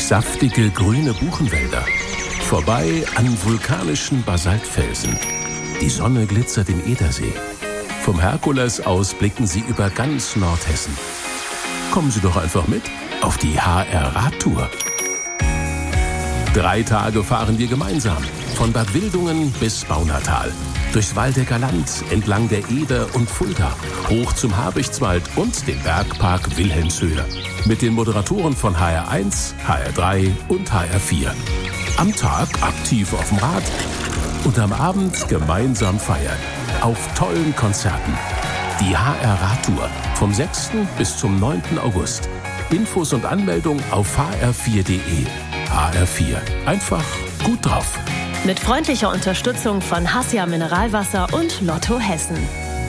Saftige grüne Buchenwälder. Vorbei an vulkanischen Basaltfelsen. Die Sonne glitzert im Edersee. Vom Herkules aus blicken Sie über ganz Nordhessen. Kommen Sie doch einfach mit auf die HR-Radtour. 3 Tage fahren wir gemeinsam. Von Bad Wildungen bis Baunatal. Durchs Waldecker Land, entlang der Eder und Fulda. Hoch zum Habichtswald und dem Bergpark Wilhelmshöhe. Mit den Moderatoren von HR1, HR3 und HR4. Am Tag aktiv auf dem Rad und am Abend gemeinsam feiern. Auf tollen Konzerten. Die HR-Radtour vom 6. bis zum 9. August. Infos und Anmeldung auf hr4.de. HR4. Einfach gut drauf. Mit freundlicher Unterstützung von Hassia Mineralwasser und Lotto Hessen.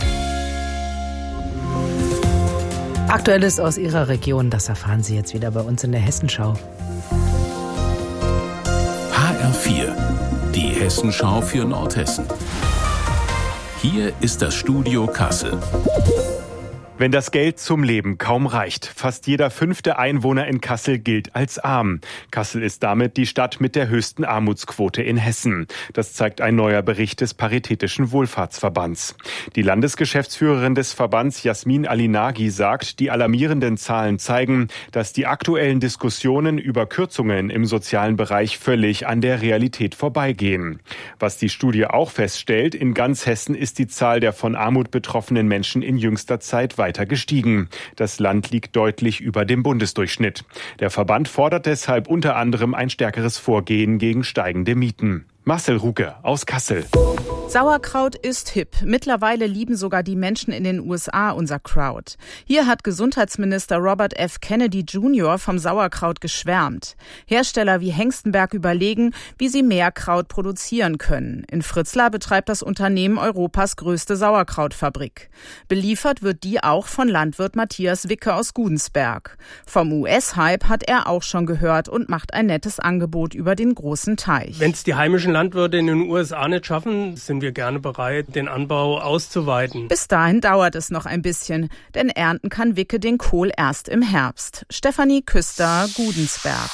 Aktuelles aus Ihrer Region, das erfahren Sie jetzt wieder bei uns in der Hessenschau. HR4, die Hessenschau für Nordhessen. Hier ist das Studio Kassel. Wenn das Geld zum Leben kaum reicht, fast jeder 5. Einwohner in Kassel gilt als arm. Kassel ist damit die Stadt mit der höchsten Armutsquote in Hessen. Das zeigt ein neuer Bericht des Paritätischen Wohlfahrtsverbands. Die Landesgeschäftsführerin des Verbands, Jasmin Alinagi, sagt, die alarmierenden Zahlen zeigen, dass die aktuellen Diskussionen über Kürzungen im sozialen Bereich völlig an der Realität vorbeigehen. Was die Studie auch feststellt, in ganz Hessen ist die Zahl der von Armut betroffenen Menschen in jüngster Zeit weiter gestiegen. Das Land liegt deutlich über dem Bundesdurchschnitt. Der Verband fordert deshalb unter anderem ein stärkeres Vorgehen gegen steigende Mieten. Marcel Ruge aus Kassel. Sauerkraut ist hip. Mittlerweile lieben sogar die Menschen in den USA unser Kraut. Hier hat Gesundheitsminister Robert F. Kennedy Jr. vom Sauerkraut geschwärmt. Hersteller wie Hengstenberg überlegen, wie sie mehr Kraut produzieren können. In Fritzlar betreibt das Unternehmen Europas größte Sauerkrautfabrik. Beliefert wird die auch von Landwirt Matthias Wicke aus Gudensberg. Vom US-Hype hat er auch schon gehört und macht ein nettes Angebot über den großen Teich. Wenn es die heimischen Landwirte in den USA nicht schaffen, sind wir gerne bereit, den Anbau auszuweiten. Bis dahin dauert es noch ein bisschen, denn ernten kann Wicke den Kohl erst im Herbst. Stefanie Küster, Gudensberg.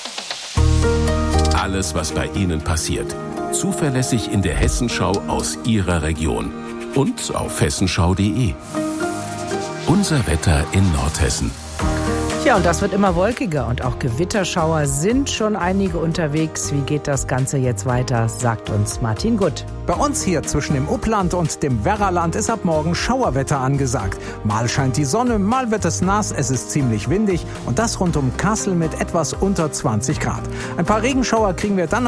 Alles, was bei Ihnen passiert. Zuverlässig in der Hessenschau aus Ihrer Region. Und auf hessenschau.de. Unser Wetter in Nordhessen. Ja, und das wird immer wolkiger und auch Gewitterschauer sind schon einige unterwegs. Wie geht das Ganze jetzt weiter, sagt uns Martin Gutt. Bei uns hier zwischen dem Upland und dem Werraland ist ab morgen Schauerwetter angesagt. Mal scheint die Sonne, mal wird es nass, es ist ziemlich windig und das rund um Kassel mit etwas unter 20 Grad. Ein paar Regenschauer kriegen wir dann